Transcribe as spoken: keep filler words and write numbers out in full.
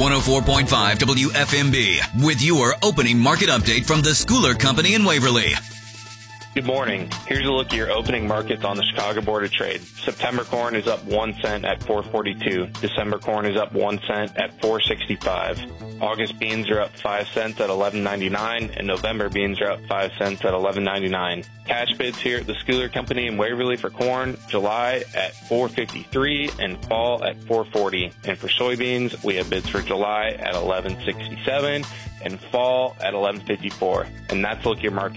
one oh four point five W F M B with your opening market update from the Schooler Company in Waverly. Good morning. Here's a look at your opening markets on the Chicago Board of Trade. September corn is up one cent at four forty-two. December corn is up one cent at four sixty-five. August beans are up five cents at eleven ninety-nine, and November beans are up five cents at eleven ninety-nine. Cash bids here at the Schooler Company in Waverly for corn, July at four fifty-three and fall at four forty. And for soybeans, we have bids for July at eleven sixty-seven and fall at eleven fifty-four. And that's a look at your market.